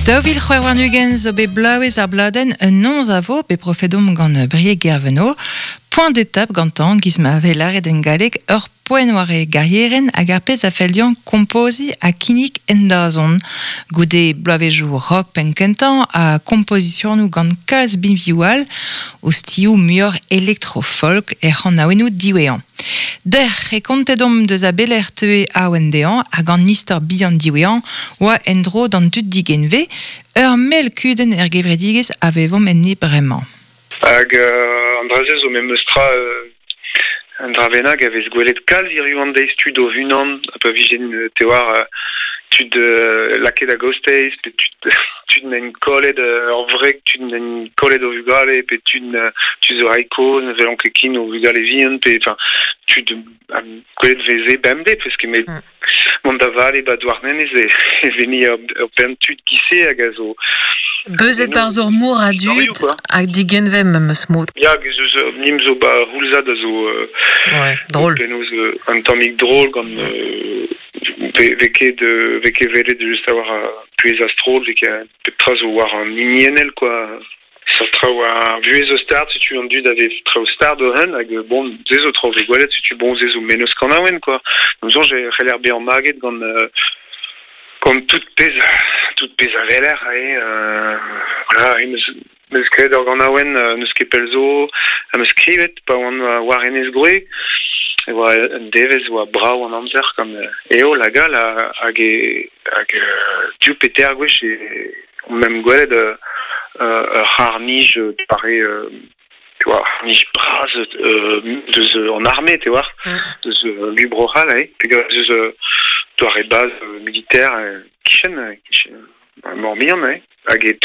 Daouvil c'hwer war-nugen zo be blaouez ar bladen un nonz a vo be profedom gant brie gerveno, point d'étape gantan giz ma velaret en galleg ur poen war e garrieren hag ar pez a feldian kompozi a kinnik en dazon. Goude blavezhou rock penkentan a kompositionou gant kalz bivioal o stioù muior electro-folk e c'han naouenou diwean. Der e kontedom deus a beler teue a wendean hag an istor bihan diwean oa en dro d'an dud digenve ur mel kuden gevredigez a vevom enni bremañ. Hag an drazez o memestra an dravenag a vez gwelet kalz iruan deiz tud o vunan a pa vijen te war tud laket a gosteiz pe tud nen koled ur vrek tud nen koled o vugale pe tud zo haiko ne velon ket kin o vugale vihan pe tud gwelet veze bemde peske met mont da vale ba douarnenez e veni ur ben tud gise hag a zo Beuzet bar zor mour a dud hag digenvem meus mod. Ya, nim zo ba roulzad a zo drôle. Penoz un tammig drôle gant veke velet just a war puez astrol veke petra zo war an imienel quoi. Sa trao a vuez o start si tu an dud ave trao start o hen hag bon zezo trao ve gwelet si tu bon zezo menos kan awen quoi. Donc j'ai c'heller be an maget gant tout pez a veler voilà meus kred ur gant awen neus ket pelzo a meus skrivet pa oan war enez groe e oa un devez oa brav an amzer comme eo la gal hag diou peter gwech e mem gwelet ar nij pare nij braz deus an armée te war deus lubrohal peogwir deus doare baz militaire kichen morbihan hag